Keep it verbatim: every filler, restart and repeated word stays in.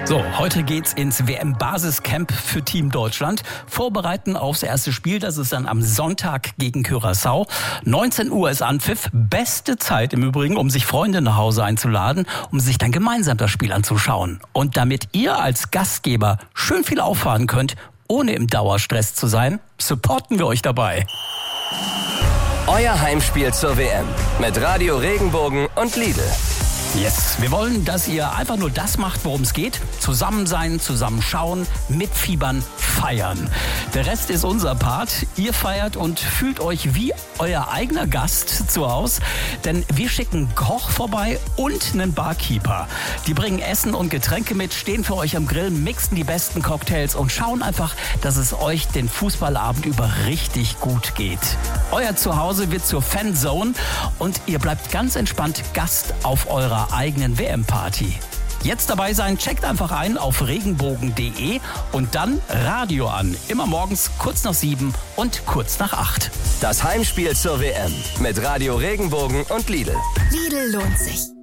So, heute geht's ins W M-Basiscamp für Team Deutschland. Vorbereiten aufs erste Spiel, das ist dann am Sonntag gegen Curaçao. neunzehn Uhr ist Anpfiff. Beste Zeit im Übrigen, um sich Freunde nach Hause einzuladen, um sich dann gemeinsam das Spiel anzuschauen. Und damit ihr als Gastgeber schön viel auffahren könnt, ohne im Dauerstress zu sein, supporten wir euch dabei. Euer Heimspiel zur W M mit Radio Regenbogen und Lidl. Yes, wir wollen, dass ihr einfach nur das macht, worum es geht. Zusammen sein, zusammen schauen, mitfiebern, feiern. Der Rest ist unser Part. Ihr feiert und fühlt euch wie euer eigener Gast zu Hause. Denn wir schicken Koch vorbei und einen Barkeeper. Die bringen Essen und Getränke mit, stehen für euch am Grill, mixen die besten Cocktails und schauen einfach, dass es euch den Fußballabend über richtig gut geht. Euer Zuhause wird zur Fanzone und ihr bleibt ganz entspannt Gast auf eurer eigenen W M-Party. Jetzt dabei sein, checkt einfach ein auf regenbogen punkt de und dann Radio an. Immer morgens kurz nach sieben und kurz nach acht. Das Heimspiel zur W M mit Radio Regenbogen und Lidl. Lidl lohnt sich.